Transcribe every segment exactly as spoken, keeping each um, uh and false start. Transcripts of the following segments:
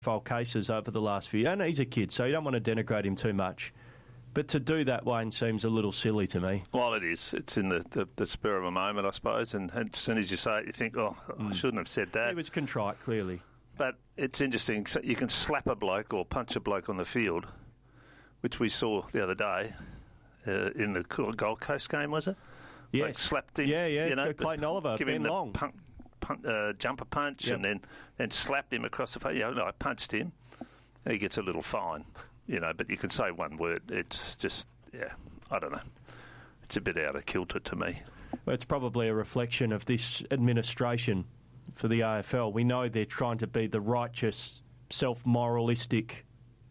profile cases over the last few years. And he's a kid, so you don't want to denigrate him too much. But to do that, Wayne, seems a little silly to me. Well, it is. It's in the, the, the spur of a moment, I suppose. And, and as soon as you say it, you think, oh, mm. I shouldn't have said that. He was contrite, clearly. But it's interesting. So you can slap a bloke or punch a bloke on the field, which we saw the other day uh, in the Gold Coast game, was it? Yes. Like slapped him. Yeah, yeah. You know, Clayton Oliver, give Ben him the Long. Punk, punk, uh, jumper punch yep. and then, then slapped him across the face. You know, no, I punched him. He gets a little fine, you know, but you can say one word. It's just... Yeah, I don't know. It's a bit out of kilter to me. Well, it's probably a reflection of this administration for the A F L. We know they're trying to be the righteous, self-moralistic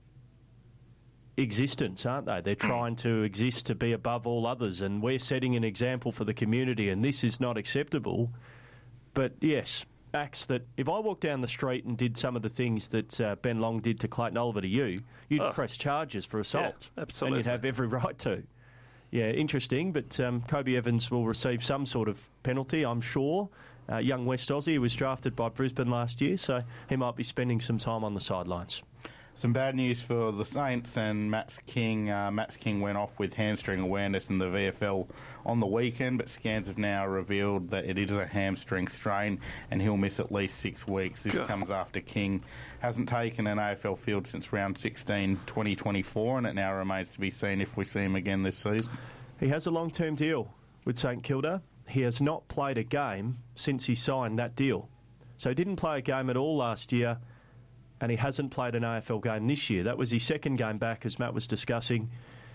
existence, aren't they? They're trying to exist to be above all others, and we're setting an example for the community, and this is not acceptable. But yes, acts that if I walked down the street and did some of the things that uh, Ben Long did to Clayton Oliver to you, you'd oh. press charges for assault. Yeah, absolutely. And you'd have every right to. Yeah, interesting, but um, Kobe Evans will receive some sort of penalty, I'm sure. Uh, young West Aussie who was drafted by Brisbane last year, so he might be spending some time on the sidelines. Some bad news for the Saints and Max King. Uh, Max King went off with hamstring awareness in the V F L on the weekend, but scans have now revealed that it is a hamstring strain and he'll miss at least six weeks. This God. comes after King hasn't taken an A F L field since round sixteen, twenty twenty-four, and it now remains to be seen if we see him again this season. He has a long-term deal with St Kilda. He has not played a game since he signed that deal. So he didn't play a game at all last year, and he hasn't played an A F L game this year. That was his second game back, as Matt was discussing.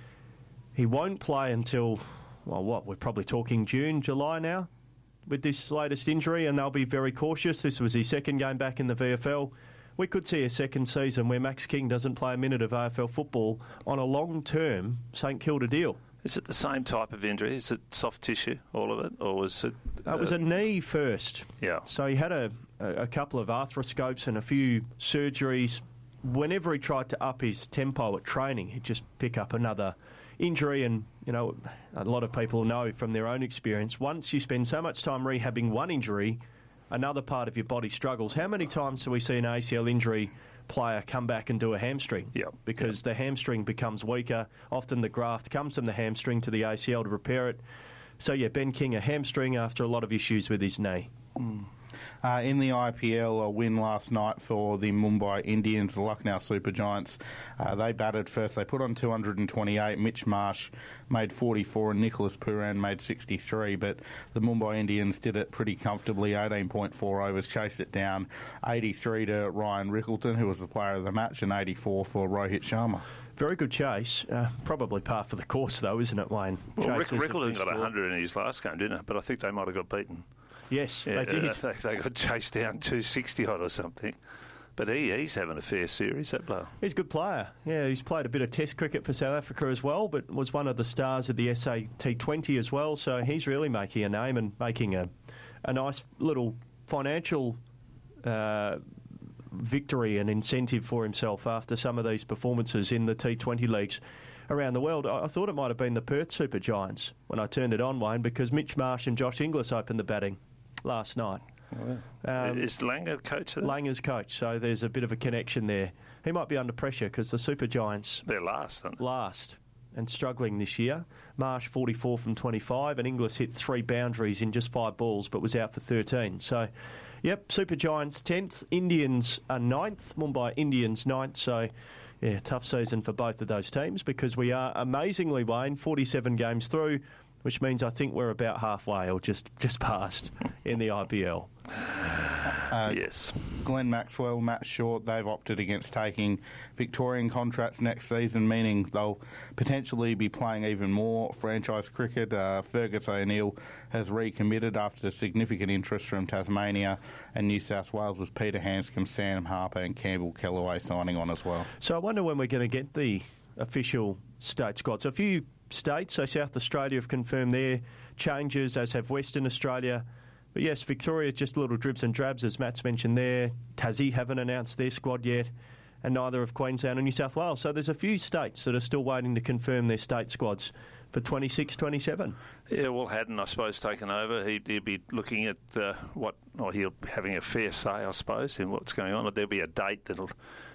He won't play until, well, what, we're probably talking June, July now, with this latest injury, and they'll be very cautious. This was his second game back in the V F L. We could see a second season where Max King doesn't play a minute of A F L football on a long-term St Kilda deal. Is it the same type of injury? Is it soft tissue, all of it? Or was it... Uh, it was a knee first. Yeah. So he had a, a couple of arthroscopes and a few surgeries. Whenever he tried to up his tempo at training, he'd just pick up another injury. And, you know, a lot of people know from their own experience, once you spend so much time rehabbing one injury, another part of your body struggles. How many times do we see an A C L injury player come back and do a hamstring? Yeah. Because yep. the hamstring becomes weaker. Often the graft comes from the hamstring to the A C L to repair it. So, yeah, Ben King, a hamstring after a lot of issues with his knee. Mm. Uh, in the I P L, a win last night for the Mumbai Indians, the Lucknow Super Giants. Uh, they batted first. They put on two hundred twenty-eight. Mitch Marsh made forty-four and Nicholas Pooran made sixty-three. But the Mumbai Indians did it pretty comfortably. eighteen point four overs, chased it down. eighty-three to Ryan Rickleton, who was the player of the match, and eighty-four for Rohit Sharma. Very good chase. Uh, probably par for the course, though, isn't it, Wayne? Well, Rick, Rickleton got one hundred in his last game, didn't it? But I think they might have got beaten. Yes, yeah, they did. They, they got chased down two sixty odd or something. But he, he's having a fair series, that bloke. He's a good player. Yeah, he's played a bit of Test cricket for South Africa as well, but was one of the stars of the S A T twenty as well. So he's really making a name and making a, a nice little financial uh, victory and incentive for himself after some of these performances in the T twenty leagues around the world. I thought it might have been the Perth Super Giants when I turned it on, Wayne, because Mitch Marsh and Josh Inglis opened the batting last night. Oh, yeah. um, Is Langer coach? Langer's coach, so there's a bit of a connection there. He might be under pressure because the Super Giants... They're last, aren't they? Last, and struggling this year. Marsh forty-four from twenty-five, and Inglis hit three boundaries in just five balls, but was out for thirteen. So, yep, Super Giants tenth, Indians are ninth, Mumbai Indians ninth, so... Yeah, tough season for both of those teams because we are amazingly, Wayne, forty-seven games through, which means I think we're about halfway or just, just past in the I P L. Uh, yes. Glenn Maxwell, Matt Short, they've opted against taking Victorian contracts next season, meaning they'll potentially be playing even more franchise cricket. Uh, Fergus O'Neill has recommitted after significant interest from Tasmania and New South Wales, with Peter Hanscom, Sam Harper and Campbell Kellaway signing on as well. So I wonder when we're going to get the official state squad. So a few states, so South Australia have confirmed their changes, as have Western Australia. But yes, Victoria, just little dribs and drabs, as Matt's mentioned there. Tassie haven't announced their squad yet. and neither have Queensland and New South Wales. So there's a few states that are still waiting to confirm their state squads for twenty-six twenty-seven. Yeah, well, Haddon, I suppose, taken over. He'd, he'd be looking at uh, what, or he'll be having a fair say, I suppose, in what's going on. There'll be a date that'll